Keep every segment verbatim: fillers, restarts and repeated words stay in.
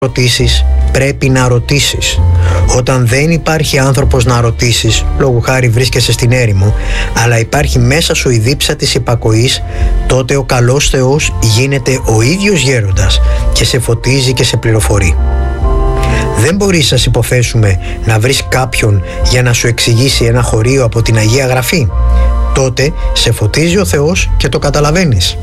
ρωτήσεις, πρέπει να ρωτήσεις. Όταν δεν υπάρχει άνθρωπος να ρωτήσεις, λόγου χάρη βρίσκεσαι στην έρημο, αλλά υπάρχει μέσα σου η δίψα της υπακοής, τότε ο καλός Θεός γίνεται ο ίδιος γέροντας και σε φωτίζει και σε πληροφορεί. Δεν μπορείς, σας υποθέσουμε, να βρεις κάποιον για να σου εξηγήσει ένα χωρίο από την Αγία Γραφή. Τότε σε φωτίζει ο Θεός και το καταλαβαίνεις.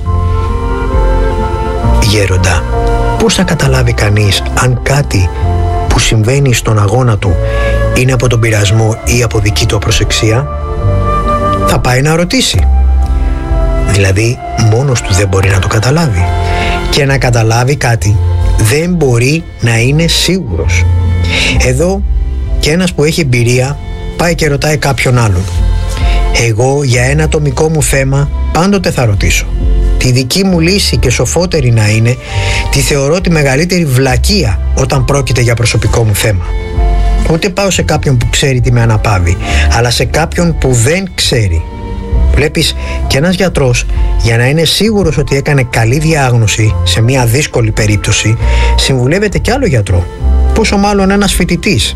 Γέροντα, πώς θα καταλάβει κανείς αν κάτι που συμβαίνει στον αγώνα του είναι από τον πειρασμό ή από δική του απροσεξία? Θα πάει να ρωτήσει. Δηλαδή μόνος του δεν μπορεί να το καταλάβει. Και να καταλάβει κάτι δεν μπορεί να είναι σίγουρος. Εδώ και ένας που έχει εμπειρία πάει και ρωτάει κάποιον άλλον. Εγώ για ένα ατομικό μου θέμα πάντοτε θα ρωτήσω. Τη δική μου λύση, και σοφότερη να είναι, τη θεωρώ τη μεγαλύτερη βλακεία όταν πρόκειται για προσωπικό μου θέμα. Ούτε πάω σε κάποιον που ξέρει τι με αναπαύει, αλλά σε κάποιον που δεν ξέρει. Βλέπεις, και ένας γιατρός, για να είναι σίγουρος ότι έκανε καλή διάγνωση σε μια δύσκολη περίπτωση, συμβουλεύεται κι άλλο γιατρό. Πόσο μάλλον ένας φοιτητής.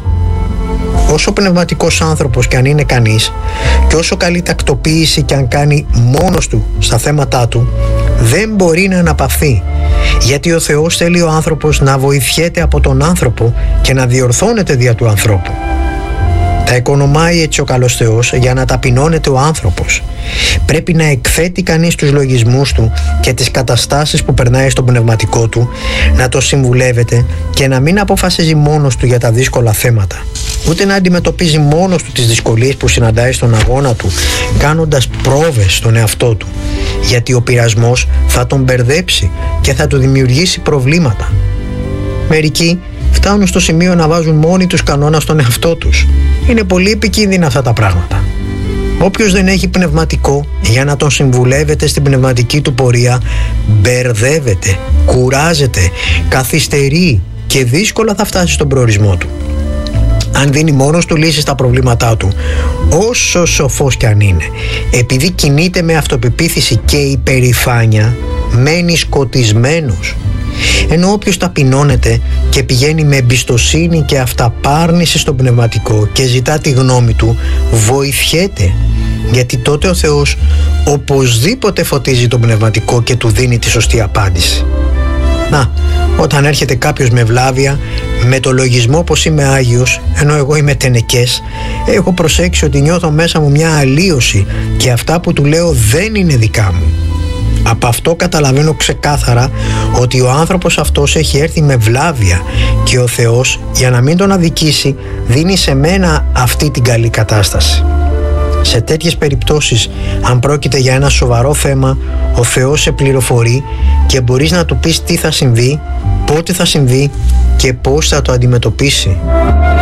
Όσο πνευματικός άνθρωπος κι αν είναι κανείς, και όσο καλή τακτοποίηση κι αν κάνει μόνος του στα θέματά του, δεν μπορεί να αναπαυθεί, γιατί ο Θεός θέλει ο άνθρωπος να βοηθιέται από τον άνθρωπο και να διορθώνεται δια του ανθρώπου. Τα οικονομάει έτσι ο καλός Θεός για να ταπεινώνεται ο άνθρωπος. Πρέπει να εκθέτει κανείς τους λογισμούς του και τις καταστάσεις που περνάει στο πνευματικό του, να το συμβουλεύεται και να μην αποφασίζει μόνος του για τα δύσκολα θέματα, ούτε να αντιμετωπίζει μόνος του τις δυσκολίες που συναντάει στον αγώνα του, κάνοντας πρόβες στον εαυτό του, γιατί ο πειρασμός θα τον μπερδέψει και θα του δημιουργήσει προβλήματα. Μερικοί φτάνουν στο σημείο να βάζουν μόνοι τους κανόνα στον εαυτό τους. Είναι πολύ επικίνδυνα αυτά τα πράγματα. Όποιος δεν έχει πνευματικό για να τον συμβουλεύεται στην πνευματική του πορεία, μπερδεύεται, κουράζεται, καθυστερεί και δύσκολα θα φτάσει στον προορισμό του. Αν δίνει μόνος του λύσεις στα προβλήματά του, όσο σοφός κι αν είναι, επειδή κινείται με αυτοπεποίθηση και υπερηφάνεια, μένει σκοτισμένος. Ενώ όποιος ταπεινώνεται και πηγαίνει με εμπιστοσύνη και αυταπάρνηση στο πνευματικό και ζητά τη γνώμη του, βοηθιέται, γιατί τότε ο Θεός οπωσδήποτε φωτίζει το πνευματικό και του δίνει τη σωστή απάντηση. Να, όταν έρχεται κάποιος με βλάβεια, με το λογισμό πως είμαι Άγιος, ενώ εγώ είμαι τενεκές, έχω προσέξει ότι νιώθω μέσα μου μια αλλίωση και αυτά που του λέω δεν είναι δικά μου. Από αυτό καταλαβαίνω ξεκάθαρα ότι ο άνθρωπος αυτός έχει έρθει με βλάβεια και ο Θεός, για να μην τον αδικήσει, δίνει σε μένα αυτή την καλή κατάσταση. Σε τέτοιες περιπτώσεις, αν πρόκειται για ένα σοβαρό θέμα, ο Θεός σε πληροφορεί και μπορείς να του πεις τι θα συμβεί, πότε θα συμβεί και πώς θα το αντιμετωπίσει.